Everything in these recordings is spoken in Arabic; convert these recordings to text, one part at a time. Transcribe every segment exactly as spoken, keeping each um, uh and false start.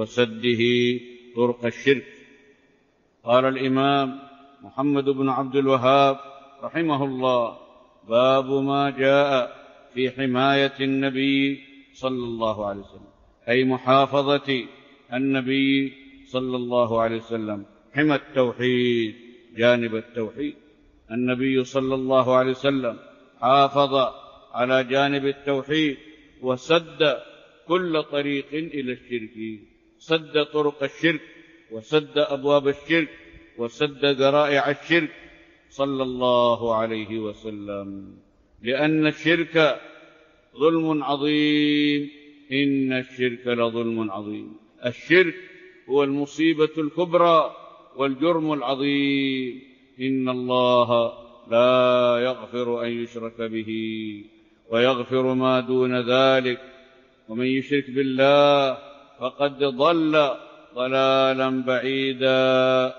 وسده طرق الشرك. قال الإمام محمد بن عبد الوهاب رحمه الله: باب ما جاء في حماية النبي صلى الله عليه وسلم، أي محافظة النبي صلى الله عليه وسلم، حمى التوحيد، جانب التوحيد. النبي صلى الله عليه وسلم حافظ على جانب التوحيد وسد كل طريق إلى الشرك، سد طرق الشرك وسد أبواب الشرك وسد ذرائع الشرك صلى الله عليه وسلم، لأن الشرك ظلم عظيم. إن الشرك لظلم عظيم. الشرك هو المصيبة الكبرى والجرم العظيم. إن الله لا يغفر أن يشرك به ويغفر ما دون ذلك، ومن يشرك بالله فقد ضل ضلالا بعيدا.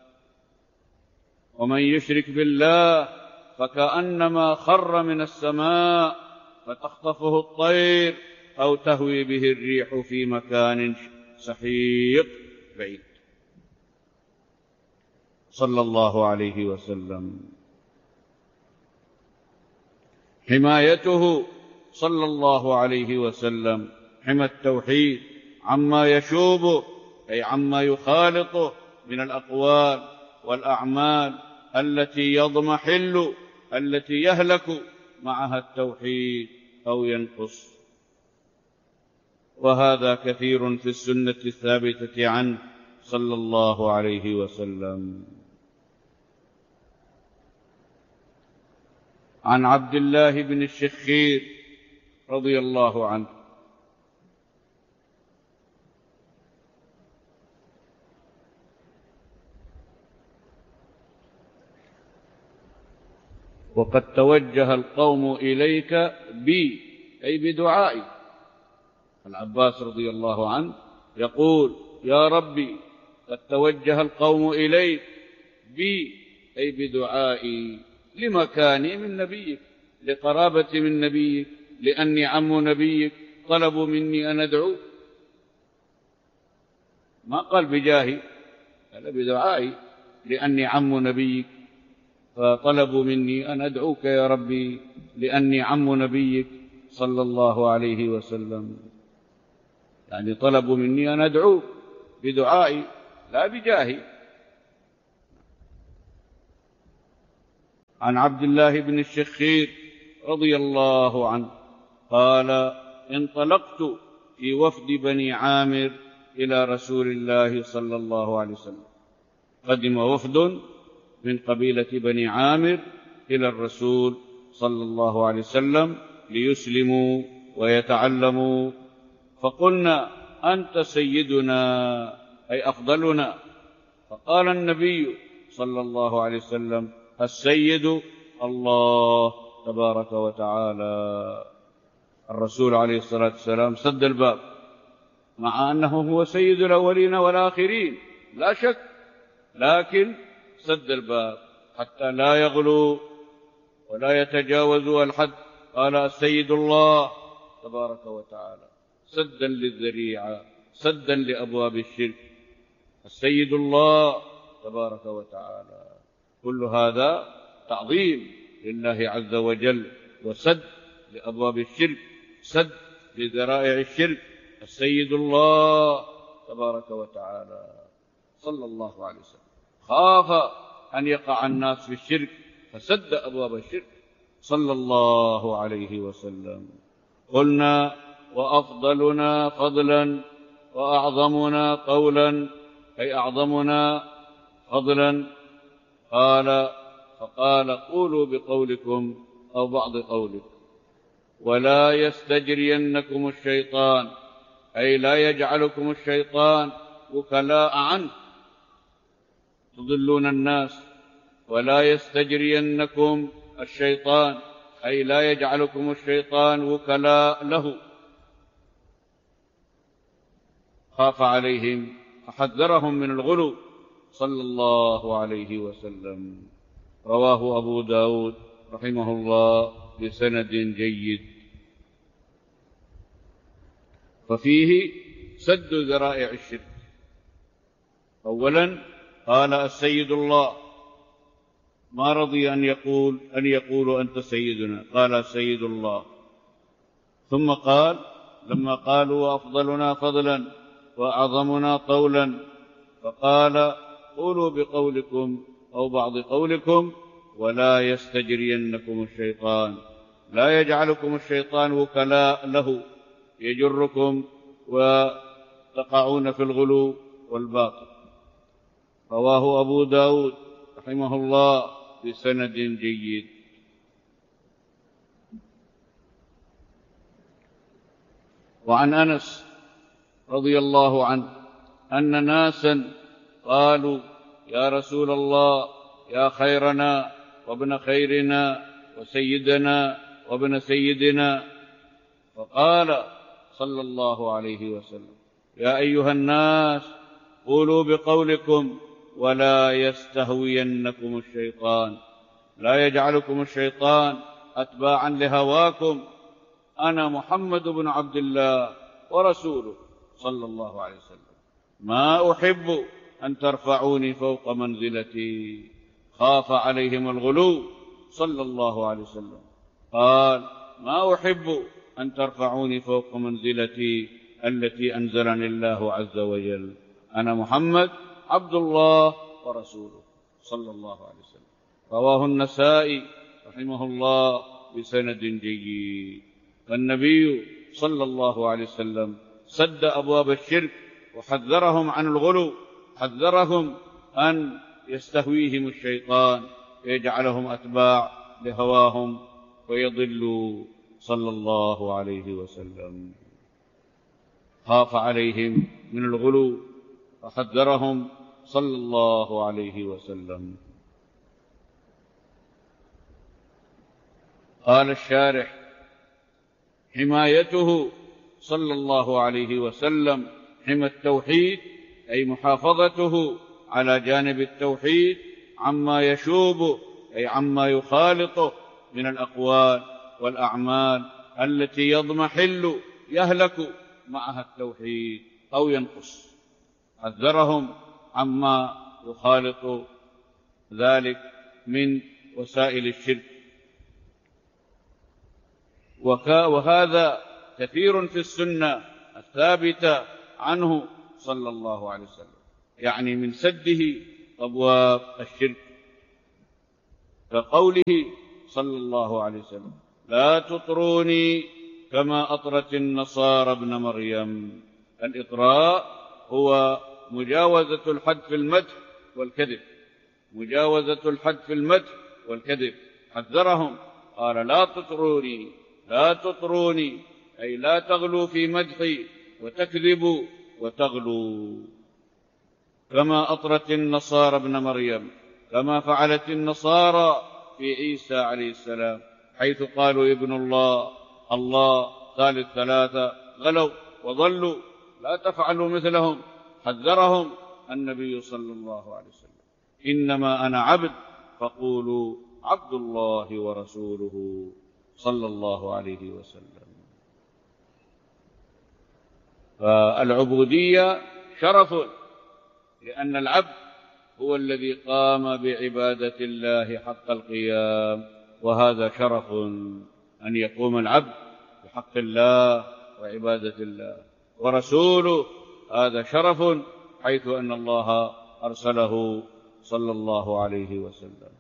ومن يشرك بالله فكأنما خر من السماء فتخطفه الطير أو تهوي به الريح في مكان سحيق بعيد، صلى الله عليه وسلم. حمايته صلى الله عليه وسلم حمى التوحيد عما يشوبه، أي عما يخالطه من الأقوال والأعمال التي يضمحل، التي يهلك معها التوحيد أو ينقص. وهذا كثير في السنة الثابتة عنه صلى الله عليه وسلم. عن عبد الله بن الشخير رضي الله عنه وقد توجه القوم إليك بي، أي بدعائي. العباس رضي الله عنه يقول: يا ربي قد توجه القوم إليك بي، أي بدعائي، لمكاني من نبيك، لقرابتي من نبيك، لأني عم نبيك، طلبوا مني أن أدعو. ما قال بجاهي، قال بدعائي، لأني عم نبيك، فطلبوا مني أن أدعوك يا ربي لأني عم نبيك صلى الله عليه وسلم. يعني طلبوا مني أن أدعوك بدعائي لا بجاهي. عن عبد الله بن الشخير رضي الله عنه قال: انطلقت في وفد بني عامر إلى رسول الله صلى الله عليه وسلم. قدم وفد من قبيلة بني عامر إلى الرسول صلى الله عليه وسلم ليسلموا ويتعلموا، فقلنا: أنت سيدنا، أي أفضلنا. فقال النبي صلى الله عليه وسلم: السيد الله تبارك وتعالى. الرسول عليه الصلاة والسلام سد الباب، مع أنه هو سيد الأولين والآخرين لا شك، لكن سد الباب حتى لا يغلو ولا يتجاوزوا الحد. قال: السيد الله تبارك وتعالى، سدا للذريعة، سدا لأبواب الشرك. السيد الله تبارك وتعالى. كل هذا تعظيم لله عز وجل، وسد لأبواب الشرك، سد لذرائع الشرك. السيد الله تبارك وتعالى صلى الله عليه وسلم خاف أن يقع الناس في الشرك فسد أبواب الشرك صلى الله عليه وسلم. قلنا: وأفضلنا فضلا وأعظمنا قولا، أي أعظمنا فضلا. قال فقال: قولوا بقولكم أو بعض قولكم، ولا يستجرينكم الشيطان، أي لا يجعلكم الشيطان وكلاء عنه تضلون الناس. ولا يستجرينكم الشيطان، أي لا يجعلكم الشيطان وكلاء له. خاف عليهم فحذرهم من الغلو صلى الله عليه وسلم. رواه أبو داود رحمه الله بسند جيد. ففيه سد ذرائع الشرك. أولا قال السيد الله، ما رضي أن يقول أن يقولوا أنت سيدنا، قال سيد الله. ثم قال لما قالوا أفضلنا فضلا وأعظمنا طولا، فقال قولوا بقولكم أو بعض قولكم ولا يستجرينكم الشيطان، لا يجعلكم الشيطان وكلاء له يجركم وتقعون في الغلو والباطل. رواه أبو داود رحمه الله بسند جيد. وعن أنس رضي الله عنه أن ناسا قالوا يا رسول الله يا خيرنا وابن خيرنا وسيدنا وابن سيدنا، فقال صلى الله عليه وسلم يا أيها الناس قولوا بقولكم ولا يستهوينكم الشيطان، لا يجعلكم الشيطان أتباعا لهواكم، أنا محمد بن عبد الله ورسوله صلى الله عليه وسلم، ما أحب أن ترفعوني فوق منزلتي. خاف عليهم الغلو صلى الله عليه وسلم، قال ما أحب أن ترفعوني فوق منزلتي التي أنزلني الله عز وجل، أنا محمد عبد الله ورسوله صلى الله عليه وسلم. رواه النسائي رحمه الله بسند جيد. فالنبي صلى الله عليه وسلم سد أبواب الشرك وحذرهم عن الغلو، حذرهم أن يستهويهم الشيطان ويجعلهم أتباع لهواهم ويضلوا صلى الله عليه وسلم. خاف عليهم من الغلو وحذرهم صلى الله عليه وسلم. قال الشارح حمايته صلى الله عليه وسلم حمى التوحيد، أي محافظته على جانب التوحيد عما يشوبه، أي عما يخالطه من الأقوال والأعمال التي يضمحل يهلك معها التوحيد أو ينقص. حذرهم عما يخالط ذلك من وسائل الشرك، وهذا كثير في السنة الثابتة عنه صلى الله عليه وسلم، يعني من سده أبواب الشرك، كقوله صلى الله عليه وسلم لا تطروني كما أطرت النصارى ابن مريم. الإطراء هو مجاوزة الحد في المدح والكذب، مجاوزة الحد في المدح والكذب. حذرهم قال لا تطروني، لا تطروني أي لا تغلوا في مدحي وتكذبوا وتغلوا، كما أطرت النصارى ابن مريم، كما فعلت النصارى في عيسى عليه السلام، حيث قالوا ابن الله الله ثالث ثلاثة، غلوا وضلوا، لا تفعلوا مثلهم. حذرهم النبي صلى الله عليه وسلم إنما أنا عبد فقولوا عبد الله ورسوله صلى الله عليه وسلم. فالعبودية شرف، لأن العبد هو الذي قام بعبادة الله حق القيام، وهذا شرف أن يقوم العبد بحق الله وعبادة الله. ورسوله هذا شرف، حيث أن الله أرسله صلى الله عليه وسلم.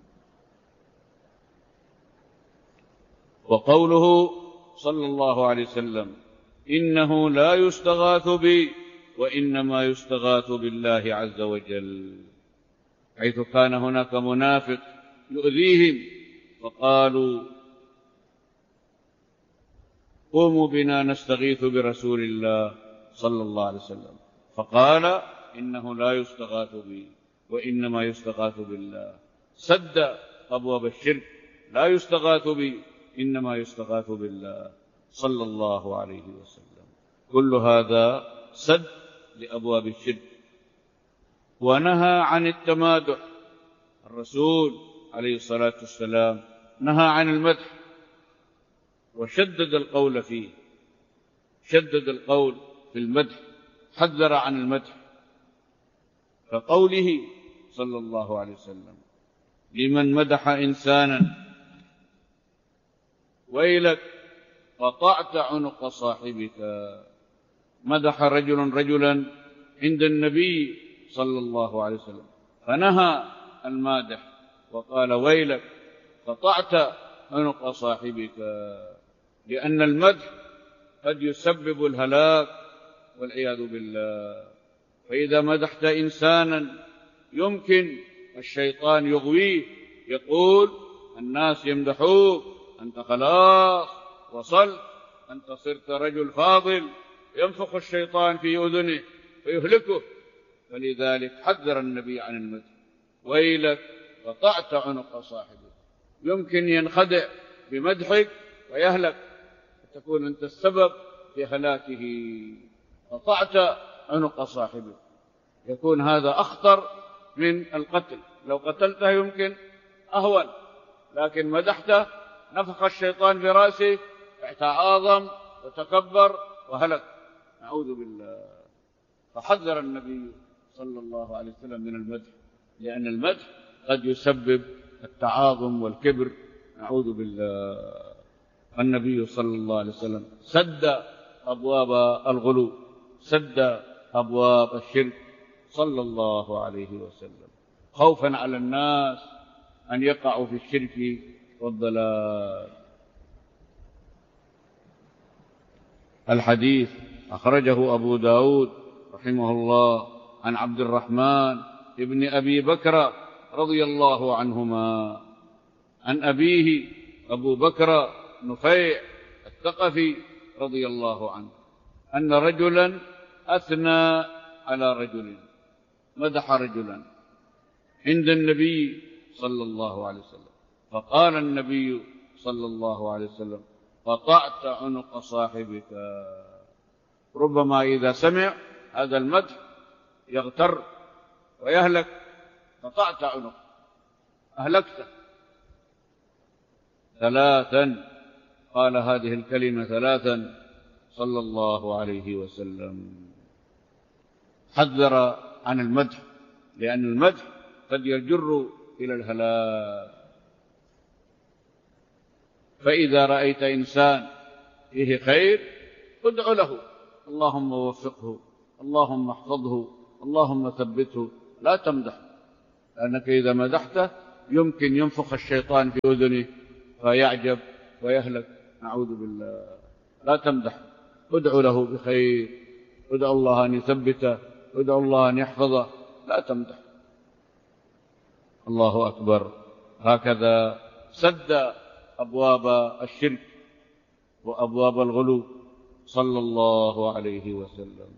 وقوله صلى الله عليه وسلم إنه لا يستغاث بي وإنما يستغاث بالله عز وجل، حيث كان هناك منافق يؤذيهم فقالوا قوموا بنا نستغيث برسول الله صلى الله عليه وسلم، فقال إنه لا يستغاث بي وإنما يستغاث بالله. سد أبواب الشرك، لا يستغاث بي إنما يستغاث بالله صلى الله عليه وسلم. كل هذا سد لأبواب الشرك. ونهى عن التمادح، الرسول عليه الصلاة والسلام نهى عن المدح وشدد القول فيه، شدد القول في المدح حذر عن المدح، كقوله صلى الله عليه وسلم: لمن مدح إنسانا ويلك قطعت عنق صاحبك. مدح رجل رجلا عند النبي صلى الله عليه وسلم فنهى المادح وقال: ويلك قطعت عنق صاحبك، لأن المدح قد يسبب الهلاك والعياذ بالله. فإذا مدحت إنسانا يمكن الشيطان يغويه، يقول: الناس يمدحوك، أنت خلاص وصلت، أنت صرت رجل فاضل، ينفخ الشيطان في أذنه فيهلكه. فلذلك حذر النبي عن المدح: ويلك قطعت عنق صاحبك. يمكن ينخدع بمدحك ويهلك، تكون أنت السبب في هلاكه. قطعت عنق صاحبك، يكون هذا أخطر من القتل. لو قتلته يمكن أهون، لكن مدحته نفخ الشيطان في رأسه فاعتعاظم وتكبر وهلك، نعوذ بالله. فحذر النبي صلى الله عليه وسلم من المدح، لأن المدح قد يسبب التعاظم والكبر، نعوذ بالله. النبي صلى الله عليه وسلم سد أبواب الغلو، سد أبواب الشرك صلى الله عليه وسلم، خوفا على الناس أن يقعوا في الشرك والضلال. الحديث أخرجه أبو داود رحمه الله عن عبد الرحمن ابن أبي بكر رضي الله عنهما عن أبيه أبو بكر نفيع الثقفي رضي الله عنه أن رجلا أثنى على رجل، مدح رجلا عند النبي صلى الله عليه وسلم، فقال النبي صلى الله عليه وسلم: قطعت عنق صاحبك. ربما إذا سمع هذا المدح يغتر ويهلك، قطعت عنق، أهلكته. ثلاثا، قال هذه الكلمة ثلاثا صلى الله عليه وسلم. حذر عن المدح، لأن المدح قد يجر إلى الهلاك. فإذا رأيت إنسان فيه خير ادع له: اللهم وفقه، اللهم احفظه، اللهم ثبته. لا تمدح، لأنك إذا مدحته يمكن ينفخ الشيطان في أذنه فيعجب ويهلك، نعوذ بالله. لا تمدح، ادع له بخير، ادع الله أن يثبته، ادع الله أن يحفظه، لا تمدح. الله أكبر. هكذا سد أبواب الشرك وأبواب الغلو صلى الله عليه وسلم.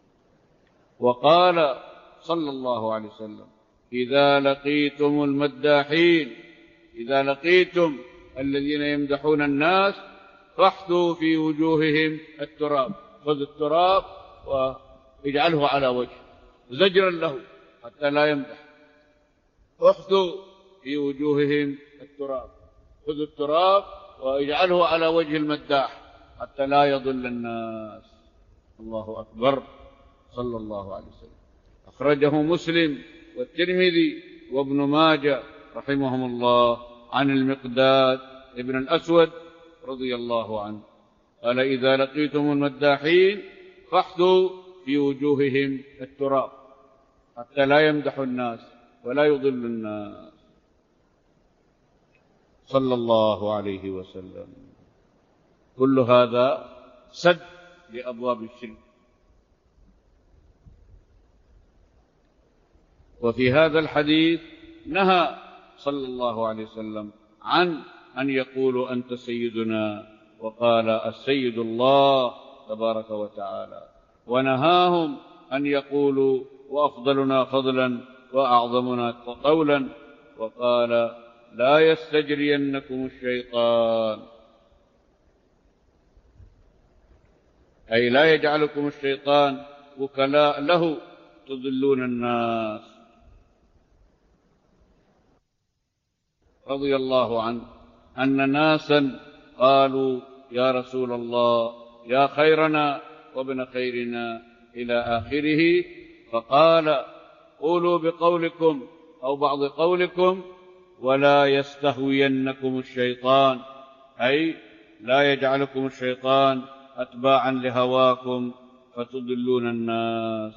وقال صلى الله عليه وسلم: إذا لقيتم المداحين، إذا لقيتم الذين يمدحون الناس فاحثوا في وجوههم التراب. خذ التراب واجعله على وجه زجرا له حتى لا يمدح. احثوا في وجوههم التراب، خذ التراب واجعله على وجه المداح حتى لا يضل الناس. الله أكبر. صلى الله عليه وسلم. أخرجه مسلم والترمذي وابن ماجه رحمهم الله عن المقداد ابن الأسود رضي الله عنه قال: إذا لقيتم المداحين فاحثوا في وجوههم التراب حتى لا يمدحوا الناس ولا يضل الناس. صلى الله عليه وسلم. كل هذا سد لأبواب الشرك. وفي هذا الحديث نهى صلى الله عليه وسلم عن أن يقولوا أنت سيدنا، وقال: السيد الله تبارك وتعالى. ونهاهم أن يقولوا وأفضلنا فضلا وأعظمنا قولا، وقال: لا يستجرينكم الشيطان، أي لا يجعلكم الشيطان وكلاء له تضلون الناس. رضي الله عنه أن ناسا قالوا: يا رسول الله، يا خيرنا وابن خيرنا، إلى آخره. فقال قولوا بقولكم أو بعض قولكم ولا يستهوينكم الشيطان، أي لا يجعلكم الشيطان أتباعا لهواكم فتضلون الناس.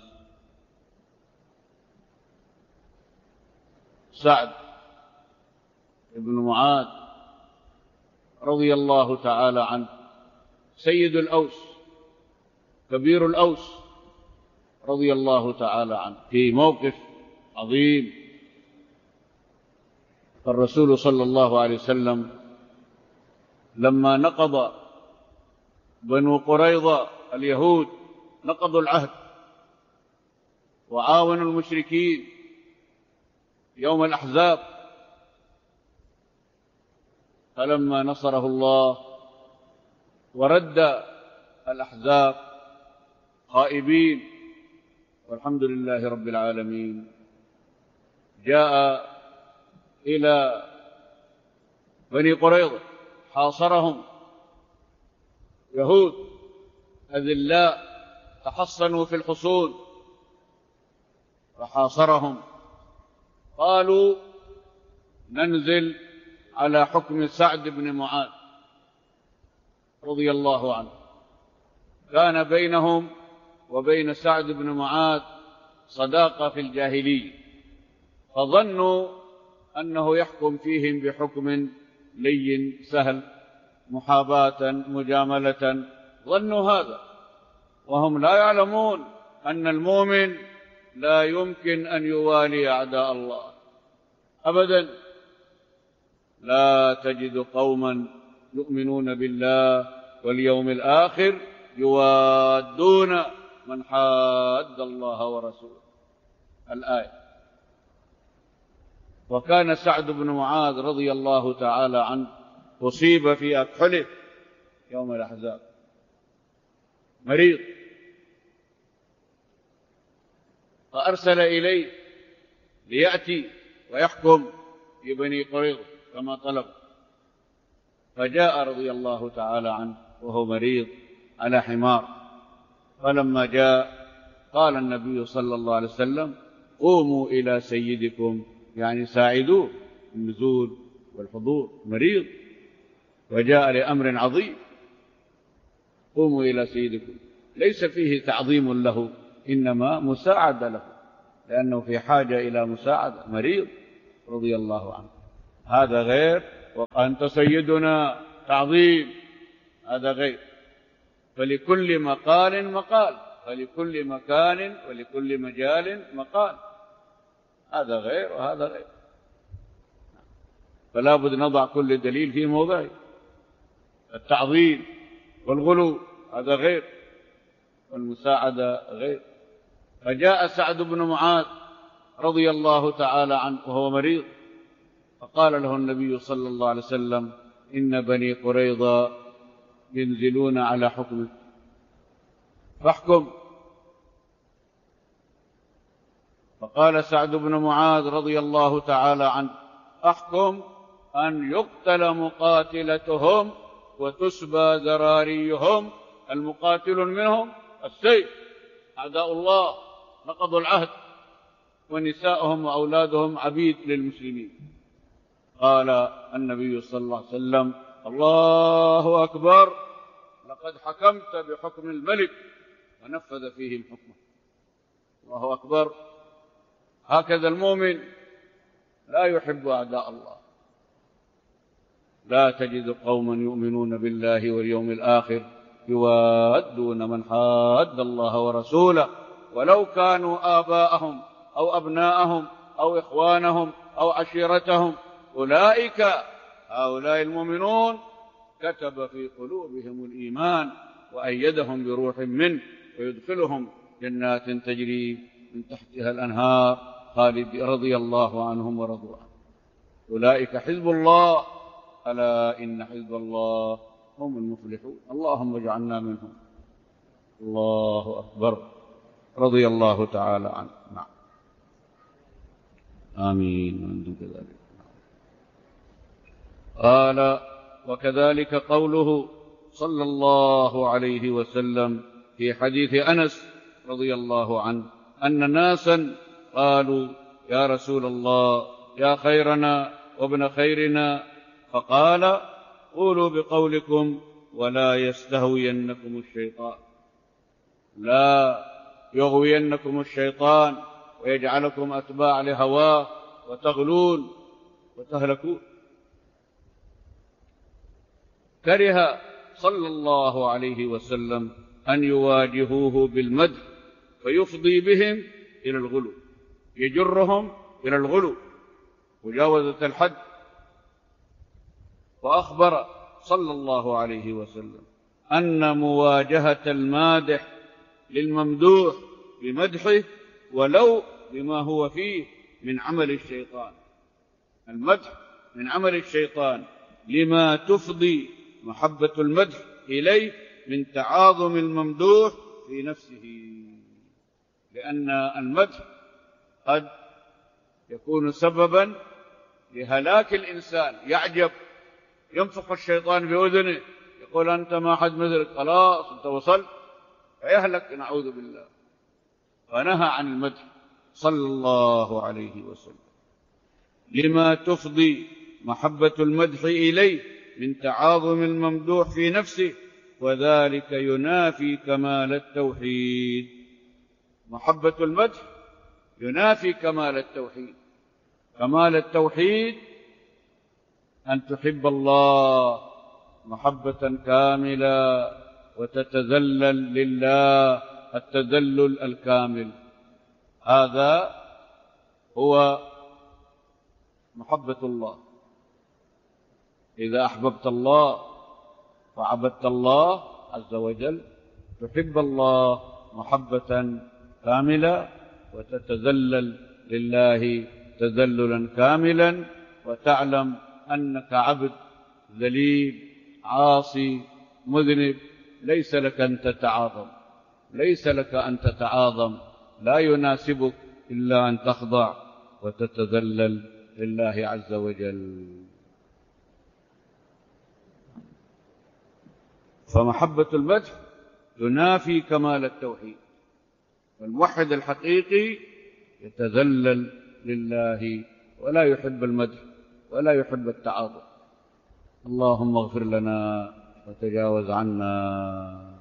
سعد بن معاذ رضي الله تعالى عنه سيد الأوس كبير الأوس رضي الله تعالى عنه في موقف عظيم. الرسول صلى الله عليه وسلم لما نقض بنو قريظة اليهود نقضوا العهد وعاونوا المشركين يوم الأحزاب، فلما نصره الله ورد الأحزاب خائبين والحمد لله رب العالمين، جاء إلى بني قريظة حاصرهم يهود أذلاء تحصنوا في الحصون فحاصرهم، قالوا ننزل على حكم سعد بن معاذ رضي الله عنه. كان بينهم وبين سعد بن معاذ صداقة في الجاهلية، فظنوا أنه يحكم فيهم بحكم لين سهل محاباة مجاملة، ظنوا هذا وهم لا يعلمون أن المؤمن لا يمكن أن يوالي أعداء الله أبدا. لا تجد قوما يؤمنون بالله واليوم الآخر يوادون من حاد الله ورسوله، الآية. وكان سعد بن معاذ رضي الله تعالى عنه أصيب في أكحله يوم الأحزاب، مريض، فأرسل إليه ليأتي ويحكم في بني قريظة كما طلب، فجاء رضي الله تعالى عنه وهو مريض على حمار. فلما جاء قال النبي صلى الله عليه وسلم قوموا إلى سيدكم، يعني ساعدوه النزول والحضور، مريض وجاء لأمر عظيم، قوموا إلى سيدكم، ليس فيه تعظيم له إنما مساعدة له، لأنه في حاجة إلى مساعدة، مريض رضي الله عنه. هذا غير وأنت سيدنا تعظيم، هذا غير. فلكل مقال مقال، فلكل مكان ولكل مجال مقال، هذا غير وهذا غير. فلا بد نضع كل دليل في موضعه. التعظيم والغلو هذا غير، والمساعدة غير. فجاء سعد بن معاذ رضي الله تعالى عنه وهو مريض، فقال له النبي صلى الله عليه وسلم إن بني قريظة ينزلون على حكمك فاحكم. فقال سعد بن معاذ رضي الله تعالى عنه أحكم أن يقتل مقاتلتهم وتسبى ذراريهم، المقاتل منهم السيف، أعداء الله نقضوا العهد، ونساءهم وأولادهم عبيد للمسلمين. قال النبي صلى الله عليه وسلم الله أكبر، لقد حكمت بحكم الملك ونفذ فيهم حكمه. الله أكبر. هكذا المؤمن لا يحب أعداء الله. لا تجد قوما يؤمنون بالله واليوم الآخر يوادون من حاد الله ورسوله ولو كانوا آباءهم أو أبناءهم أو إخوانهم أو عشيرتهم، أولئك هؤلاء المؤمنون كتب في قلوبهم الإيمان وأيدهم بروح منه ويدخلهم جنات تجري من تحتها الأنهار خالد رضي الله عنهم ورضوا عنه. أولئك حزب الله، ألا إن حزب الله هم المفلحون. اللهم اجعلنا منهم. الله أكبر. رضي الله تعالى عنه. نعم. آمين وأنتم كذلك. قال وكذلك قوله صلى الله عليه وسلم في حديث أنس رضي الله عنه أن ناسا قالوا يا رسول الله يا خيرنا وابن خيرنا، فقال قولوا بقولكم ولا يستهوينكم الشيطان، لا يغوينكم الشيطان ويجعلكم أتباع لهواه وتغلون وتهلكون. كره صلى الله عليه وسلم أن يواجهوه بالمدح فيفضي بهم إلى الغلو، يجرهم إلى الغلو مجاوزة الحد. وأخبر صلى الله عليه وسلم أن مواجهة المادح للممدوح بمدحه ولو بما هو فيه من عمل الشيطان، المدح من عمل الشيطان لما تفضي محبة المدح إليه من تعاظم الممدوح في نفسه، لأن المدح قد يكون سببا لهلاك الإنسان. يعجب، ينفخ الشيطان في أذنه يقول أنت ما حد مثلك، خلاص أنت وصلت، فيهلك نعوذ بالله. فنهى عن المدح صلى الله عليه وسلم لما تفضي محبة المدح إليه من تعاظم الممدوح في نفسه، وذلك ينافي كمال التوحيد. محبة المدح ينافي كمال التوحيد. كمال التوحيد أن تحب الله محبة كاملة وتتذلل لله التذلل الكامل، هذا هو محبة الله. إذا أحببت الله وعبدت الله عز وجل تحب الله محبة كاملة وتتذلل لله تذللا كاملا، وتعلم أنك عبد ذليل عاصي مذنب، ليس لك أن تتعاظم، ليس لك أن تتعاظم، لا يناسبك إلا أن تخضع وتتذلل لله عز وجل. فمحبة المدح تنافي كمال التوحيد. الموحد الحقيقي يتذلل لله ولا يحب المدح ولا يحب التعاظم. اللهم اغفر لنا وتجاوز عنا.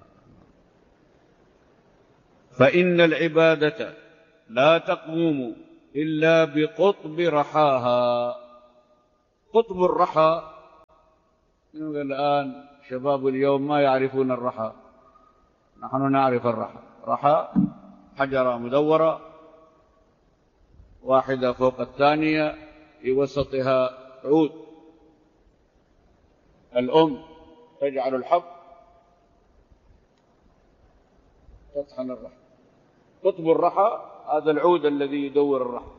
فإن العبادة لا تقوم إلا بقطب رحاها. قطب الرحى، الآن شباب اليوم ما يعرفون الرحى، نحن نعرف الرحى. رحى حجرة مدورة واحدة فوق الثانية، في وسطها عود، الأم تجعل الحب تطحن الرحى. قطب الرحى هذا العود الذي يدور الرحى.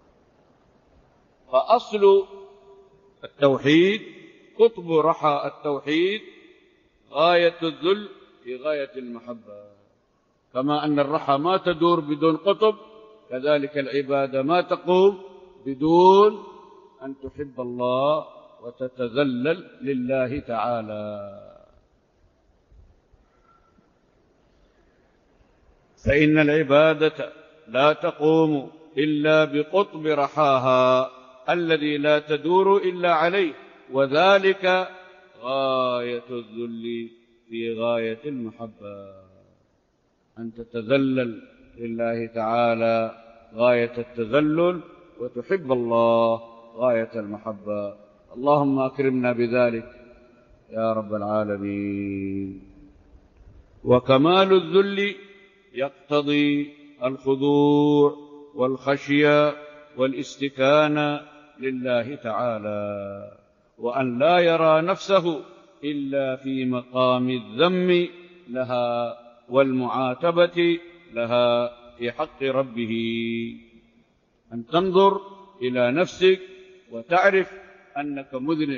فأصل التوحيد قطب رحى التوحيد غاية الذل في غاية المحبة. كما أن الرحى ما تدور بدون قطب، كذلك العبادة ما تقوم بدون أن تحب الله وتتذلل لله تعالى. فإن العبادة لا تقوم إلا بقطب رحاها الذي لا تدور إلا عليه، وذلك غاية الذل في غاية المحبة. أن تتذلل لله تعالى غاية التذلل وتحب الله غاية المحبة. اللهم أكرمنا بذلك يا رب العالمين. وكمال الذل يقتضي الخضوع والخشية والاستكانة لله تعالى، وأن لا يرى نفسه إلا في مقام الذم لها والمعاتبة لها في حق ربه. أن تنظر إلى نفسك وتعرف أنك مذنب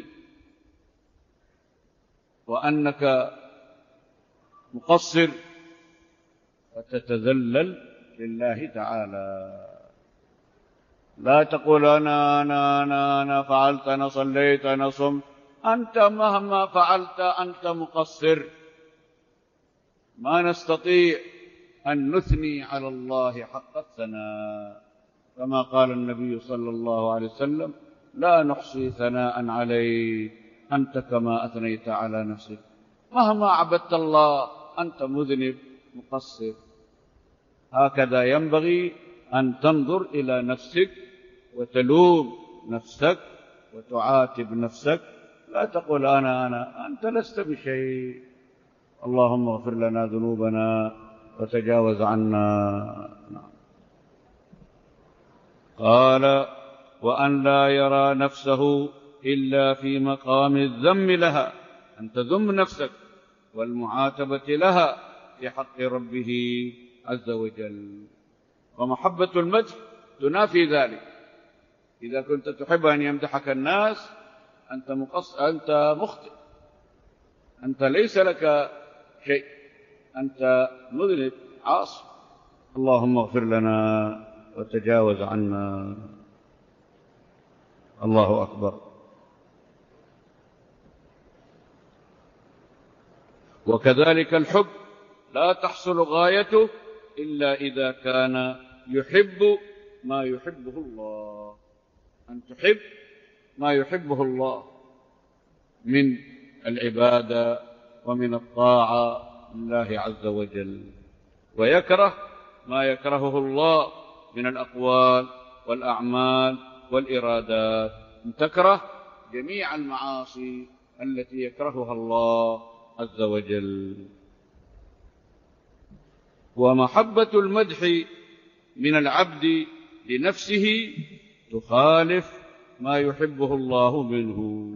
وأنك مقصر وتتذلل لله تعالى. لا تقول أنا أنا أنا أنا فعلت، أنا صليت، أنا صمت. أنت مهما فعلت أنت مقصر. ما نستطيع أن نثني على الله حق الثناء، كما قال النبي صلى الله عليه وسلم: لا نحصي ثناء عليك أنت كما أثنيت على نفسك. مهما عبدت الله أنت مذنب مقصر. هكذا ينبغي أن تنظر إلى نفسك وتلوم نفسك وتعاتب نفسك، لا تقول أنا أنا أنت لست بشيء. اللهم اغفر لنا ذنوبنا وتجاوز عنا. قال: وأن لا يرى نفسه إلا في مقام الذم لها، أن تذم نفسك والمعاتبة لها في حق ربه عز وجل. ومحبة المدح تنافي ذلك. إذا كنت تحب أن يمدحك الناس أنت مقص أنت مخطئ، أنت ليس لك شيء، أنت مذنب عاصي. اللهم اغفر لنا وتجاوز عنا. الله أكبر. وكذلك الحب لا تحصل غايته إلا إذا كان يحب ما يحبه الله. أن تحب ما يحبه الله من العبادة ومن الطاعة لله عز وجل، ويكره ما يكرهه الله من الأقوال والأعمال والإرادات. أن تكره جميع المعاصي التي يكرهها الله عز وجل. ومحبة المدح من العبد لنفسه تخالف ما يحبه الله منه.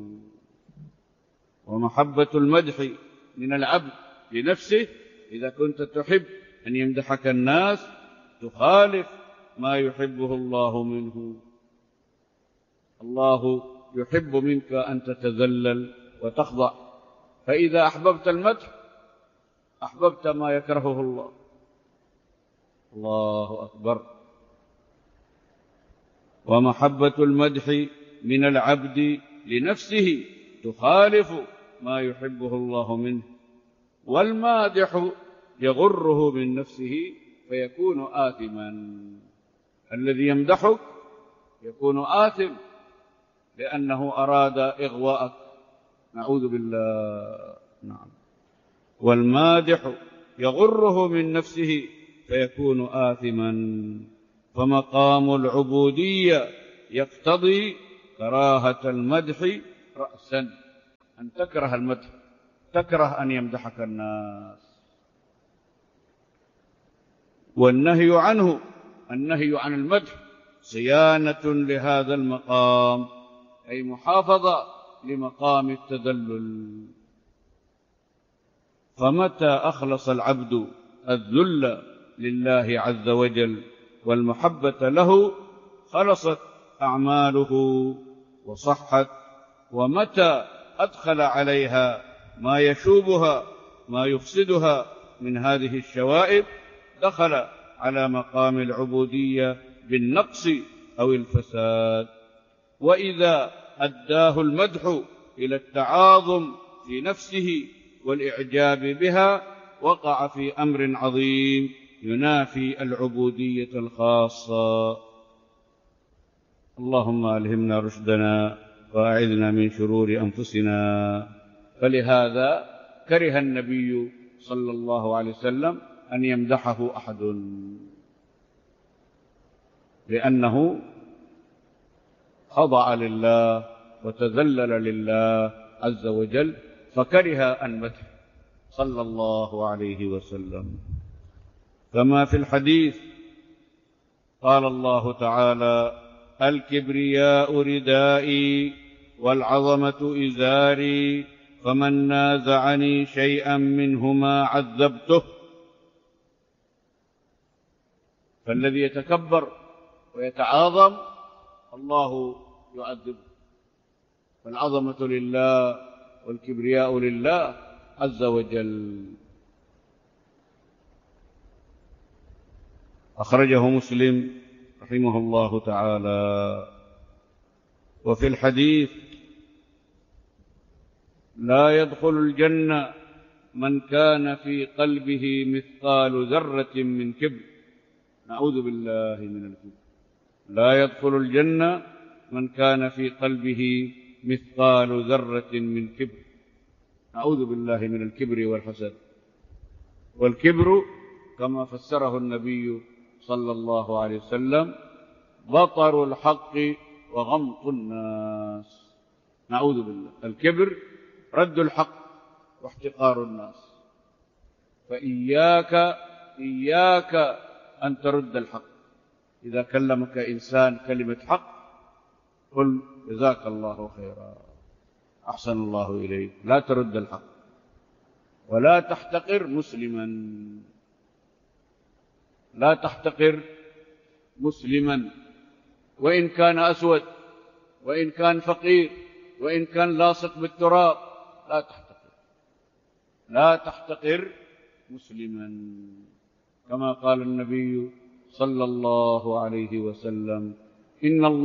ومحبة المدح من العبد لنفسه، إذا كنت تحب أن يمدحك الناس، تخالف ما يحبه الله منه. الله يحب منك أن تتذلل وتخضع، فإذا أحببت المدح أحببت ما يكرهه الله. الله أكبر. ومحبة المدح من العبد لنفسه تخالف ما يحبه الله منه. والمادح يغره من نفسه فيكون آثما. الذي يمدحك يكون آثم لأنه أراد إغواءك، نعوذ بالله. نعم. والمادح يغره من نفسه فيكون آثما. فمقام العبودية يقتضي كراهة المدح رأسا، أن تكره المدح، تكره أن يمدحك الناس. والنهي عنه، النهي عن المدح صيانة لهذا المقام، أي محافظة لمقام التذلل. فمتى أخلص العبد الذل لله عز وجل والمحبة له خلصت أعماله وصحت. ومتى أدخل عليها ما يشوبها ما يفسدها من هذه الشوائب دخل على مقام العبودية بالنقص أو الفساد. وإذا أداه المدح إلى التعاظم في نفسه والإعجاب بها وقع في أمر عظيم ينافي العبودية الخاصة. اللهم ألهمنا رشدنا وأعذنا من شرور أنفسنا. فلهذا كره النبي صلى الله عليه وسلم أن يمدحه أحد، لأنه خضع لله وتذلل لله عز وجل، فكره المدح صلى الله عليه وسلم. كما في الحديث قال الله تعالى: الكبرياء ردائي والعظمة إزاري فمن نازعني شيئا منهما عذبته. فالذي يتكبر ويتعاظم الله يعذبه. فالعظمة لله والكبرياء لله عز وجل. أخرجه مسلم رحمه الله تعالى. وفي الحديث: لا يدخل الجنة من كان في قلبه مثقال ذرة من كبر. نعوذ بالله من الكبر. لا يدخل الجنة من كان في قلبه مثقال ذرة من كبر. نعوذ بالله من الكبر والحسد. والكبر كما فسره النبي صلى الله عليه وسلم بطر الحق وغمط الناس. نعوذ بالله. الكبر رد الحق واحتقار الناس. فإياك إياك أن ترد الحق. إذا كلمك إنسان كلمة حق قل جزاك الله خيرا، أحسن الله إليك. لا ترد الحق ولا تحتقر مسلما. لا تحتقر مسلما وإن كان أسود، وإن كان فقير، وإن كان لاصق بالتراب. لا تحتقر. لا تحتقر مسلما، كما قال النبي صلى الله عليه وسلم: إن الله